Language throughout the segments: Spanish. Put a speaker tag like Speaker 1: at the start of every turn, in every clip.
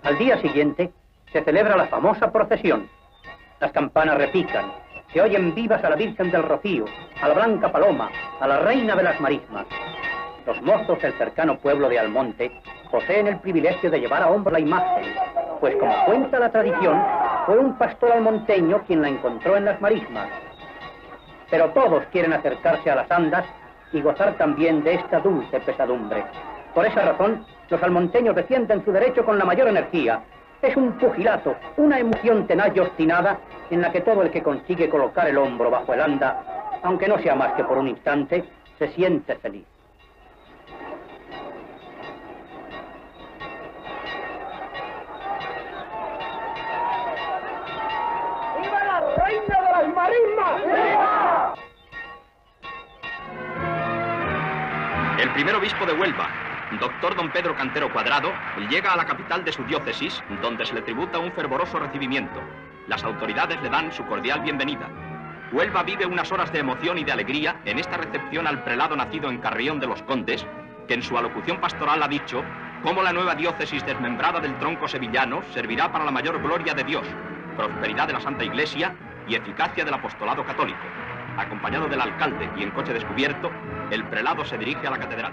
Speaker 1: Al día siguiente se celebra la famosa procesión. Las campanas repican, se oyen vivas a la Virgen del Rocío, a la Blanca Paloma, a la Reina de las Marismas. Los mozos del cercano pueblo de Almonte poseen el privilegio de llevar a hombro la imagen, pues como cuenta la tradición, fue un pastor almonteño quien la encontró en las Marismas. Pero todos quieren acercarse a las andas y gozar también de esta dulce pesadumbre. Por esa razón, los almonteños defienden su derecho con la mayor energía. Es un pugilato, una emoción tenaz y obstinada en la que todo el que consigue colocar el hombro bajo el anda, aunque no sea más que por un instante, se siente feliz.
Speaker 2: ¡Viva la Reina de las Marismas! ¡Viva!
Speaker 3: El primer obispo de Huelva, doctor don Pedro Cantero Cuadrado, llega a la capital de su diócesis, donde se le tributa un fervoroso recibimiento. Las autoridades le dan su cordial bienvenida. Huelva vive unas horas de emoción y de alegría en esta recepción al prelado nacido en Carrión de los Condes, que en su alocución pastoral ha dicho cómo la nueva diócesis desmembrada del tronco sevillano servirá para la mayor gloria de Dios, prosperidad de la Santa Iglesia y eficacia del apostolado católico. Acompañado del alcalde y en coche descubierto, el prelado se dirige a la catedral.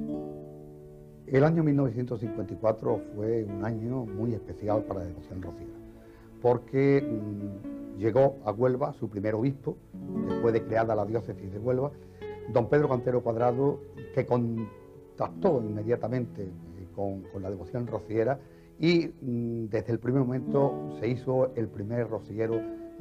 Speaker 4: El año 1954 fue un año muy especial para la devoción rociera, porque llegó a Huelva su primer obispo, después de creada la diócesis de Huelva, don Pedro Cantero Cuadrado, que contactó inmediatamente con la devoción rociera y desde el primer momento se hizo el primer rociero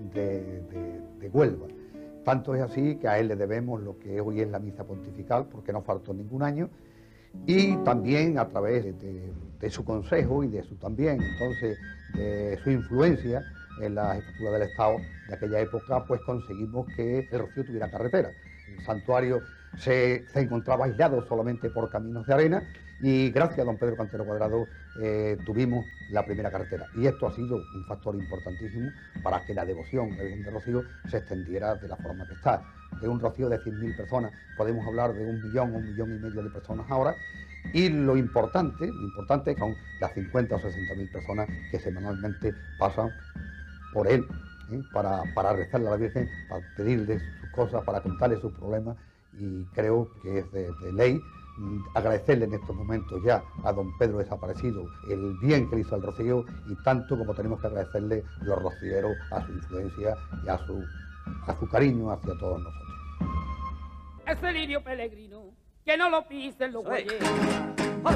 Speaker 4: de Huelva. Tanto es así que a él le debemos lo que hoy es la misa pontifical, porque no faltó ningún año, y también a través de su consejo y de su también, entonces, de su influencia en la jefatura del Estado de aquella época, pues conseguimos que el Rocío tuviera carretera. El santuario se encontraba aislado solamente por caminos de arena y gracias a don Pedro Cantero Cuadrado tuvimos la primera carretera. Y esto ha sido un factor importantísimo para que la devoción a la Virgen del Rocío se extendiera de la forma que está. De un Rocío de 100.000 personas podemos hablar de 1 millón o 1,5 millones de personas ahora. Y lo importante son las 50 o 60.000 personas que semanalmente pasan por él, para rezarle a la Virgen, para pedirle sus cosas, para contarle sus problemas, y creo que es de ley agradecerle en estos momentos ya a don Pedro desaparecido el bien que le hizo al Rocío, y tanto como tenemos que agradecerle los rocieros a su influencia y a su cariño hacia todos nosotros.
Speaker 5: Ese lirio peregrino, que no lo pisen los bueyes.